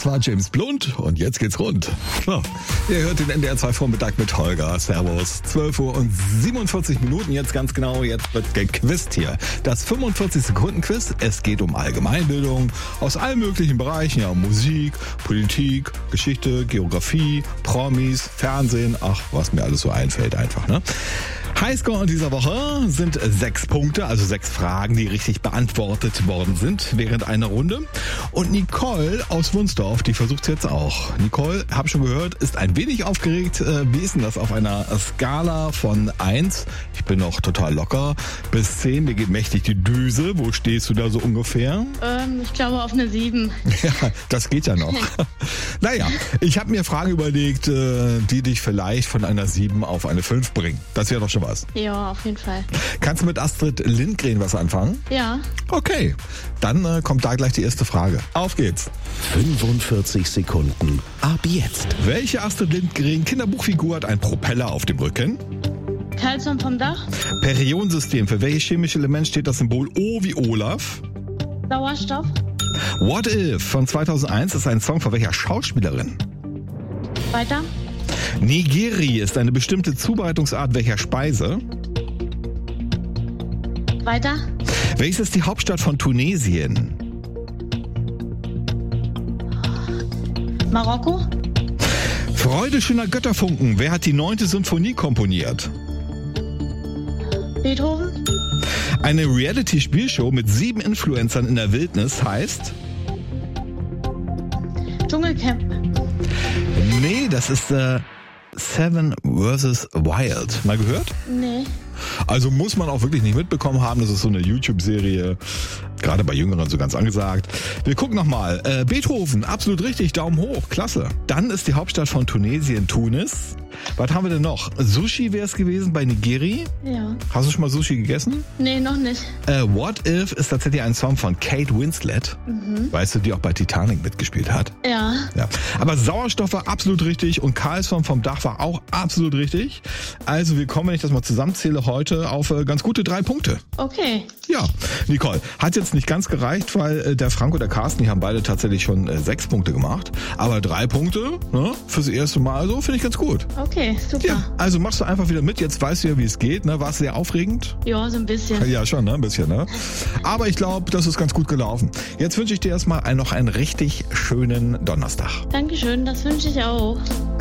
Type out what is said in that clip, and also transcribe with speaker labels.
Speaker 1: Das war James Blunt und jetzt geht's rund. So, ihr hört den NDR 2 Vormittag mit Holger. Servus. 12 Uhr und 47 Minuten jetzt ganz genau. Jetzt wird gequizt hier. Das 45-Sekunden-Quiz. Es geht um Allgemeinbildung aus allen möglichen Bereichen. Ja, Musik, Politik, Geschichte, Geografie, Promis, Fernsehen. Ach, was mir alles so einfällt einfach, ne? Highscore in dieser Woche sind 6 Punkte, also 6 Fragen, die richtig beantwortet worden sind während einer Runde. Und Nicole aus Wunsdorf, die versucht es jetzt auch. Nicole, hab schon gehört, ist ein wenig aufgeregt. Wie ist denn das auf einer Skala von 1, ich bin noch total locker, bis 10, mir geht mächtig die Düse. Wo stehst du da so ungefähr?
Speaker 2: Ich glaube auf eine 7.
Speaker 1: Ja, das geht ja noch. Naja, ich habe mir Fragen überlegt, die dich vielleicht von einer 7 auf eine 5 bringen. Das wäre doch schon was.
Speaker 2: Ja, auf jeden Fall.
Speaker 1: Kannst du mit Astrid Lindgren was anfangen?
Speaker 2: Ja.
Speaker 1: Okay, dann kommt da gleich die erste Frage. Auf geht's.
Speaker 3: 45 Sekunden ab jetzt.
Speaker 1: Welche Astrid Lindgren Kinderbuchfigur hat einen Propeller auf dem Rücken?
Speaker 2: Karlsson vom Dach.
Speaker 1: Periodensystem. Für welches chemische Element steht das Symbol O wie Olaf?
Speaker 2: Sauerstoff.
Speaker 1: What If von 2001 ist ein Song von welcher Schauspielerin?
Speaker 2: Weiter.
Speaker 1: Nigiri ist eine bestimmte Zubereitungsart welcher Speise?
Speaker 2: Weiter.
Speaker 1: Welches ist die Hauptstadt von Tunesien?
Speaker 2: Marokko.
Speaker 1: Freude schöner Götterfunken. Wer hat die 9. Symphonie komponiert?
Speaker 2: Beethoven.
Speaker 1: Eine Reality-Spielshow mit 7 Influencern in der Wildnis heißt?
Speaker 2: Dschungelcamp.
Speaker 1: Nee, das ist Seven vs. Wild. Mal gehört?
Speaker 2: Nee.
Speaker 1: Also muss man auch wirklich nicht mitbekommen haben. Das ist so eine YouTube-Serie, gerade bei Jüngeren so ganz angesagt. Wir gucken nochmal. Beethoven, absolut richtig, Daumen hoch, klasse. Dann ist die Hauptstadt von Tunesien Tunis. Was haben wir denn noch? Sushi wäre es gewesen bei Nigiri.
Speaker 2: Ja.
Speaker 1: Hast du schon mal Sushi gegessen?
Speaker 2: Nee, noch nicht.
Speaker 1: What If ist tatsächlich ein Song von Kate Winslet. Weißt du, die auch bei Titanic mitgespielt hat?
Speaker 2: Ja.
Speaker 1: Ja. Aber Sauerstoff war absolut richtig und Karlsson vom Dach war auch absolut richtig. Also wir kommen, wenn ich das mal zusammenzähle, heute auf ganz gute 3 Punkte.
Speaker 2: Okay.
Speaker 1: Ja, Nicole, hat jetzt nicht ganz gereicht, weil der Frank und der Carsten, die haben beide tatsächlich schon 6 Punkte gemacht. Aber 3 Punkte, ne, fürs erste Mal so, finde ich ganz gut.
Speaker 2: Okay, super.
Speaker 1: Ja, also machst du einfach wieder mit. Jetzt weißt du ja, wie es geht. Ne? War es sehr aufregend?
Speaker 2: Ja, so ein bisschen.
Speaker 1: Ja, schon, ne? Ein bisschen, ne? Aber ich glaube, das ist ganz gut gelaufen. Jetzt wünsche ich dir erstmal noch einen richtig schönen Donnerstag.
Speaker 2: Dankeschön, das wünsche ich auch.